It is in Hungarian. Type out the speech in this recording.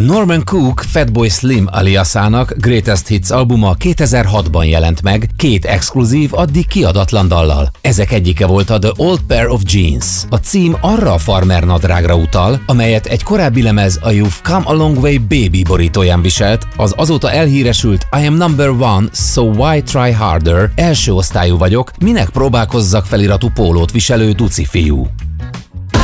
Norman Cook Fatboy Slim aliasának Greatest Hits albuma 2006-ban jelent meg, 2 exkluzív, addig kiadatlan dallal. Ezek egyike volt a The Old Pair of Jeans. A cím arra a farmer nadrágra utal, amelyet egy korábbi lemez a You've Come a Long Way Baby borítóján viselt, az azóta elhíresült I Am Number One, So Why Try Harder, első osztályú vagyok, minek próbálkozzak feliratú pólót viselő duci fiú.